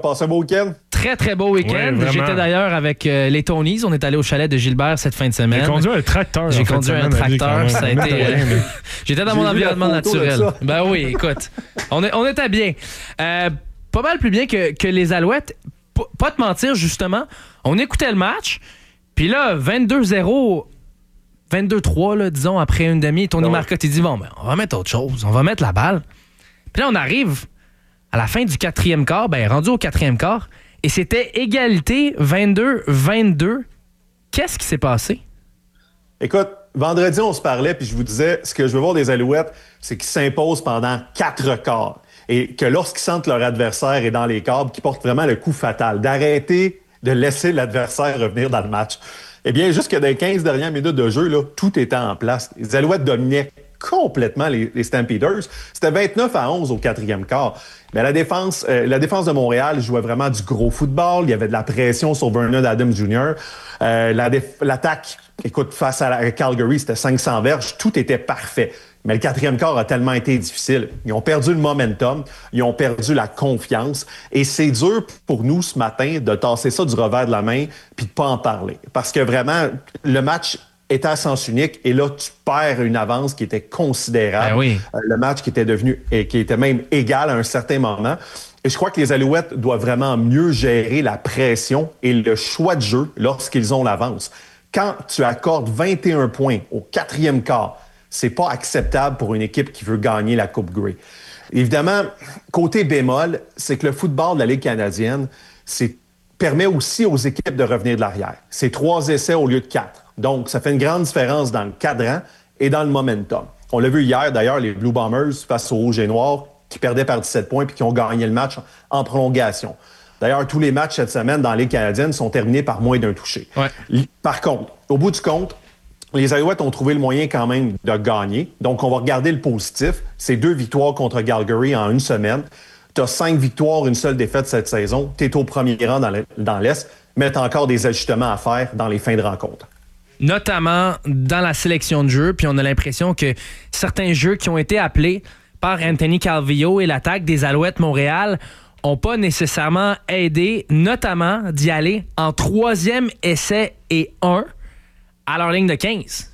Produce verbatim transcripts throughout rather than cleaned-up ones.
Passe un beau week-end? Très, très beau week-end. Ouais, j'étais d'ailleurs avec euh, les Tonys. On est allé au chalet de Gilbert cette fin de semaine. J'ai conduit un tracteur. J'ai conduit un tracteur. Ça a été, euh, j'étais dans J'ai mon environnement naturel. Ben oui, écoute. On, est, on était bien. Euh, pas mal plus bien que, que les Alouettes. P- pas te mentir, justement. On écoutait le match. Puis là, vingt-deux zéro... vingt-deux trois, là, disons, après une demi, Tony ouais. Marcotte, il dit, bon, ben, on va mettre autre chose, on va mettre la balle. Puis là, on arrive à la fin du quatrième quart, ben, rendu au quatrième quart, et c'était égalité vingt-deux vingt-deux. Qu'est-ce qui s'est passé? Écoute, vendredi, on se parlait, puis je vous disais, ce que je veux voir des Alouettes, c'est qu'ils s'imposent pendant quatre quarts. Et que lorsqu'ils sentent leur adversaire est dans les câbles, qu'ils portent vraiment le coup fatal, d'arrêter de laisser l'adversaire revenir dans le match. Eh bien, jusque dans les quinze dernières minutes de jeu, là, tout était en place. Les Alouettes dominaient complètement les, les Stampeders. C'était vingt-neuf à onze au quatrième quart. Mais la défense, euh, la défense de Montréal jouait vraiment du gros football. Il y avait de la pression sur Vernon Adams junior Euh, la déf- l'attaque, écoute, face à, la, à Calgary, c'était cinq cents verges. Tout était parfait. Mais le quatrième quart a tellement été difficile. Ils ont perdu le momentum, ils ont perdu la confiance. Et c'est dur pour nous ce matin de tasser ça du revers de la main puis de pas en parler. Parce que vraiment, le match était à sens unique et là, tu perds une avance qui était considérable. Ben oui. Euh, le match qui était devenu, et qui était même égal à un certain moment. Et je crois que les Alouettes doivent vraiment mieux gérer la pression et le choix de jeu lorsqu'ils ont l'avance. Quand tu accordes vingt et un points au quatrième quart, c'est pas acceptable pour une équipe qui veut gagner la Coupe Grey. Évidemment, côté bémol, c'est que le football de la Ligue canadienne, c'est permet aussi aux équipes de revenir de l'arrière. C'est trois essais au lieu de quatre. Donc, ça fait une grande différence dans le cadran et dans le momentum. On l'a vu hier, d'ailleurs, les Blue Bombers face aux Rouges et Noirs qui perdaient par dix-sept points puis qui ont gagné le match en prolongation. D'ailleurs, tous les matchs cette semaine dans la Ligue canadienne sont terminés par moins d'un touché. Ouais. Par contre, au bout du compte, les Alouettes ont trouvé le moyen quand même de gagner. Donc, on va regarder le positif. C'est deux victoires contre Calgary en une semaine. Tu as cinq victoires, une seule défaite cette saison. Tu es au premier rang dans, le, dans l'Est, mais tu as encore des ajustements à faire dans les fins de rencontre. Notamment dans la sélection de jeux. Puis on a l'impression que certains jeux qui ont été appelés par Anthony Calvillo et l'attaque des Alouettes Montréal n'ont pas nécessairement aidé, notamment d'y aller en troisième essai et un à leur ligne de quinze.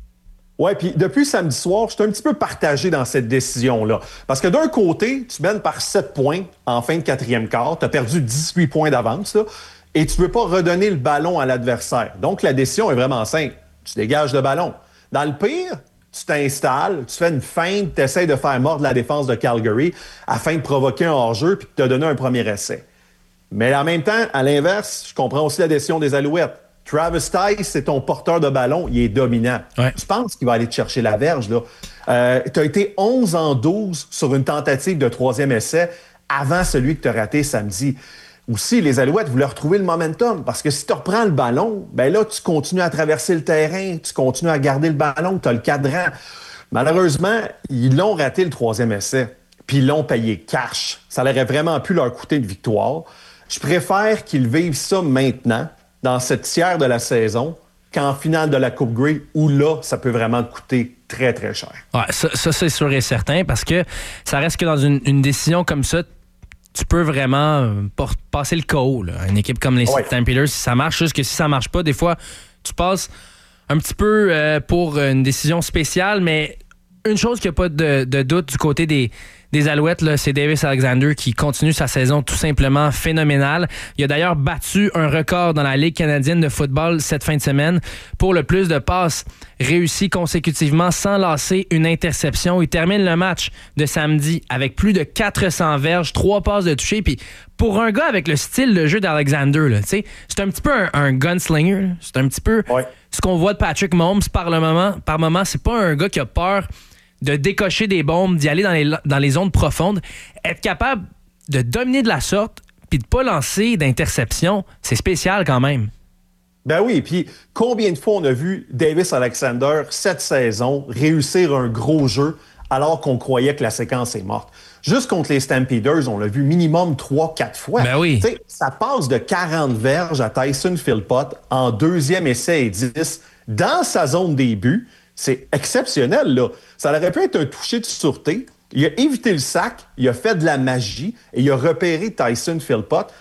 Oui, puis depuis samedi soir, je suis un petit peu partagé dans cette décision-là. Parce que d'un côté, tu mènes par sept points en fin de quatrième quart, tu as perdu dix-huit points d'avance, là, et tu ne veux pas redonner le ballon à l'adversaire. Donc, la décision est vraiment simple. Tu dégages le ballon. Dans le pire, tu t'installes, tu fais une feinte, tu essaies de faire mordre la défense de Calgary afin de provoquer un hors-jeu puis de te donner un premier essai. Mais en même temps, à l'inverse, je comprends aussi la décision des Alouettes. Travis Tice, c'est ton porteur de ballon, il est dominant. Ouais. Tu penses qu'il va aller te chercher la verge, là. Euh, tu as été onze en douze sur une tentative de troisième essai avant celui que tu as raté samedi. Aussi, les Alouettes voulaient retrouver le momentum parce que si tu reprends le ballon, ben là, tu continues à traverser le terrain, tu continues à garder le ballon, tu as le cadran. Malheureusement, ils l'ont raté le troisième essai, puis ils l'ont payé cash. Ça aurait vraiment pu leur coûter une victoire. Je préfère qu'ils vivent ça maintenant, dans cette tiers de la saison, qu'en finale de la Coupe Grey, où là, ça peut vraiment te coûter très, très cher. Ouais, ça, ça, c'est sûr et certain, parce que ça reste que dans une, une décision comme ça, tu peux vraiment passer le K O. Là. Une équipe comme les ouais. Stampeders, si ça marche, juste que si ça marche pas, des fois, tu passes un petit peu euh, pour une décision spéciale, mais une chose qu'il n'y a pas de, de doute du côté des, des Alouettes, là, c'est Davis Alexander qui continue sa saison tout simplement phénoménale. Il a d'ailleurs battu un record dans la Ligue canadienne de football cette fin de semaine pour le plus de passes réussies consécutivement sans lasser une interception. Il termine le match de samedi avec plus de quatre cents verges, trois passes de toucher. Puis pour un gars avec le style de jeu d'Alexander, là, c'est un petit peu un, un gunslinger. Là. C'est un petit peu ouais. ce qu'on voit de Patrick Mahomes par le moment. Par moment, c'est pas un gars qui a peur de décocher des bombes, d'y aller dans les, dans les zones profondes. Être capable de dominer de la sorte puis de pas lancer d'interception, c'est spécial quand même. Ben oui, puis combien de fois on a vu Davis Alexander, cette saison, réussir un gros jeu alors qu'on croyait que la séquence est morte? Juste contre les Stampeders, on l'a vu minimum trois quatre fois. Ben oui. T'sais, ça passe de quarante verges à Tyson Philpott en deuxième essai et dix dans sa zone des buts. C'est exceptionnel, là. Ça aurait pu être un toucher de sûreté. Il a évité le sac, il a fait de la magie et il a repéré Tyson Philpott